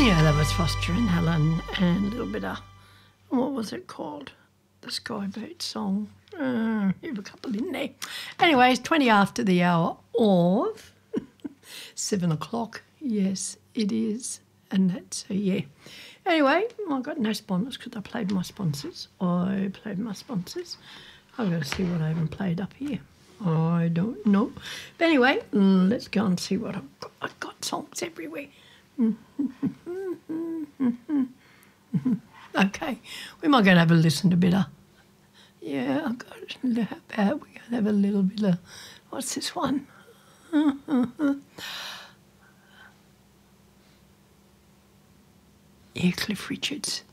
Yeah, that was Foster and Helen and a little bit of, what was it called? The Skyboat song. You have a couple in there. Anyway, it's 20 after the hour of 7 o'clock. Yes, it is. And that's, yeah. Anyway, I got no sponsors because I played my sponsors. I've got to see what I haven't played up here. I don't know. But anyway, let's go and see what I've got. I've got songs everywhere. Okay, we might go and have a listen to a bit of, yeah, I've got to, how about we go and have a little bit of, what's this one? Yeah, Cliff Richards.